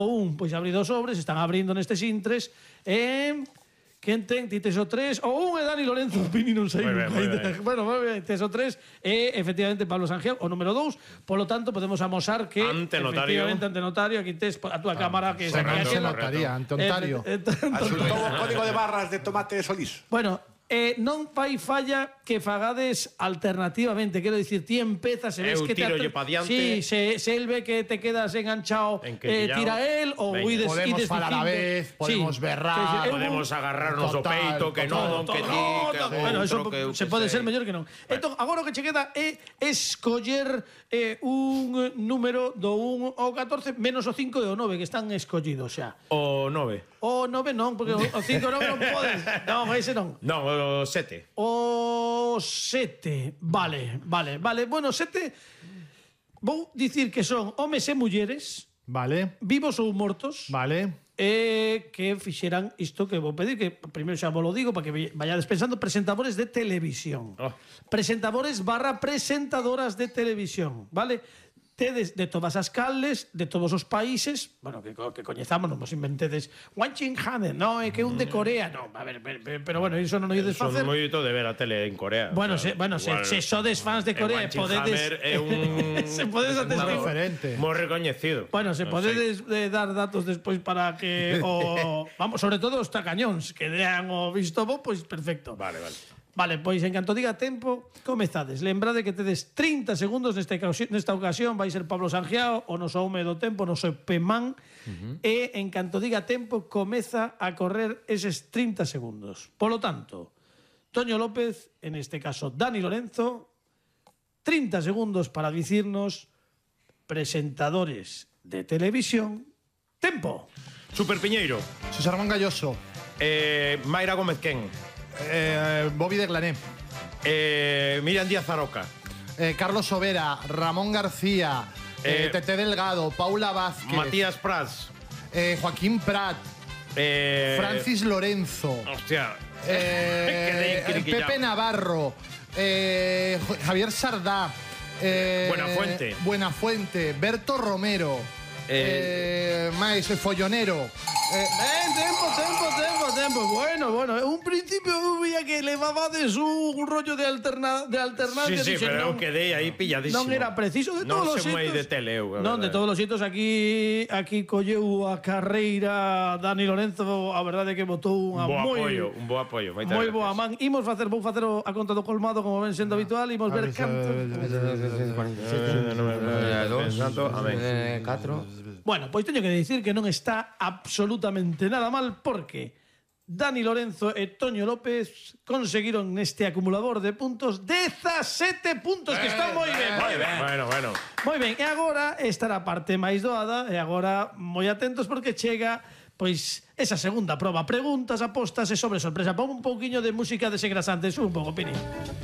pois abrido os sobres, están abrindo nestes intres. Quen ten? Ti tes o 3, o 1 é Dani Lorenzo, Pini non sei nunca. Bueno, moi ben, tes o 3 e efectivamente Pablo Sangiao, o número 2, polo tanto podemos amosar que ante notario, aquí tes a túa cámara que se notaría, ante Ontario. Asuntou o código de barras de Tomate Solís. Bueno, non fai falla que fagades alternativamente, quero dicir, ti empezas e ves que tiro lle pa diante. Sí, se el ve que te quedas enganchado, tira él ou ides podemos falar a vez, podemos berrar, podemos agarrarnos o peito, que non, que ti, bueno, eso se pode ser mellor que non. Entón, agora o que che queda é escoller un número do 1 ao 14 menos o 5 e o 9 que están escollidos xa. O 9. O 9 non, porque o 5 e o 9 non podes. Non, ese non. Non, o 7. O 7. Vale. Bueno, 7 vou dicir que son homes e mulleres. Vale. Vivos ou mortos. Vale. Que fixeran isto que vou pedir, que primeiro xa vos lo digo para que vayades pensando, presentadores de televisión. Presentadores / presentadoras de televisión, vale? Tedes de todas as calles, de todos os países, bueno, que coñezamos, non vos inventedes Watching Hanen, no, é que un de Corea, no, a ver, pero bueno, iso non o ides facer. Son moito de ver a tele en Corea. Bueno, se sodes fans de Corea, podedes se podedes atestar diferente. Moi recoñecido. Bueno, se podedes dar datos despois para que vamos, sobre todo os tacañóns que dean o visto bo, pois perfecto. Vale. Vale, pois en canto diga tempo, comezades. Lembrade que tedes 30 segundos nesta ocasión, vai ser Pablo Sangiao, o noso home do tempo, o noso Pemán, e en canto diga tempo, comeza a correr eses 30 segundos. Polo tanto, Toño López, en este caso Dani Lorenzo, 30 segundos para dicirnos presentadores de televisión. Tempo. Super Piñeiro. José Ramón Galloso. Mayra Gómez Ken. Bobby de Glané. Miriam Díaz Aroca. Carlos Sobera, Ramón García, Tete Delgado, Paula Vázquez, Matías Prats, Joaquín Prat, Francis Lorenzo, hostia, Pepe Navarro, Javier Sardá, Buenafuente, Berto Romero, Follonero. Tempo. Bueno. Un principio veía que levabades un rollo de alternancia. Sí, pero eu quedei aí pilladísimo. Non era preciso de todos os xeitos. Non se moi de tele, non, de todos os xeitos aquí colleu a carreira Dani Lorenzo, a verdade que botou un bo apoio. Moi boa man. Vou facer a conta do colmado como ven sendo habitual, imos ver canto. 4. Bueno, pois teño que dicir que non está absolutamente nada mal porque Dani Lorenzo e Toño López conseguiron neste acumulador de puntos 17 puntos, que está moi ben. Bueno. Moi ben, e agora estará a parte máis doada, e agora moi atentos porque chega pois esa segunda proba, preguntas, apostas e sobre sorpresa. Pon un pouquiño de música desengrasante, un pouco, Pini.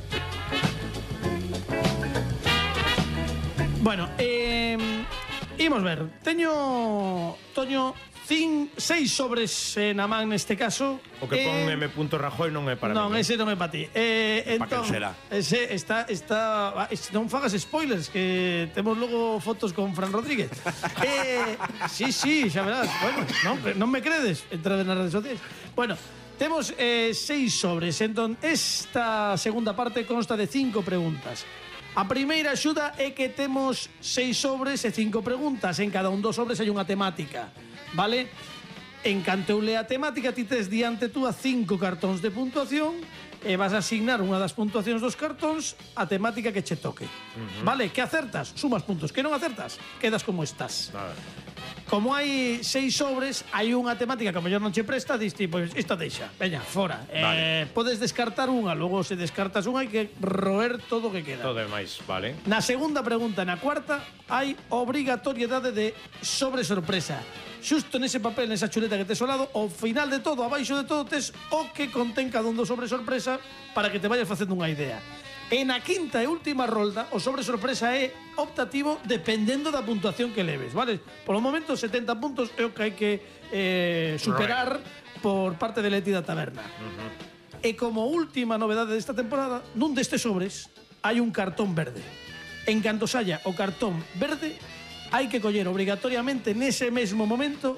Bueno, imos ver. Teño, Toño, 6 sobres na man neste caso. O que pon M. Rajoy non é para mí. Non, ese non é para ti. Entón, será? Ese está non fagas spoilers, que temos logo fotos con Fran Rodríguez. Sí, xa verás. Bueno, non me credes? Entrade nas redes sociais. Bueno, temos 6 sobres. Entón, esta segunda parte consta de 5 preguntas. A primeira axuda é que temos 6 sobres e 5 preguntas. En cada un dos sobres hai unha temática, vale? En canto eu lea a temática, ti tes diante tú a 5 cartóns de puntuación e vas a asignar unha das puntuacións dos cartóns a temática que che toque. Vale? Que acertas, sumas puntos. Que non acertas, quedas como estás. Como hai 6 sobres, hai unha temática que a mellor non che presta, diste, pois isto deixa, veña, fora. Podes descartar unha, logo se descartas unha hai que roer todo o que queda. Todo demais, vale. Na segunda pregunta, na cuarta, hai obrigatoriedade de sobre sorpresa. Xusto nese papel, nesa chuleta que tes ao lado, ao final de todo, abaixo de todo, tes o que contén cada un do sobre sorpresa para que te vayas facendo unha idea. E na quinta e última rolda, o sobre sorpresa é optativo dependendo da puntuación que leves, vale? Por o momento, 70 puntos é o que hai que superar por parte de Leti da Taberna. E como última novedade desta temporada, nun destes sobres hai un cartón verde. En canto saia o cartón verde, hai que coller obrigatoriamente nese mesmo momento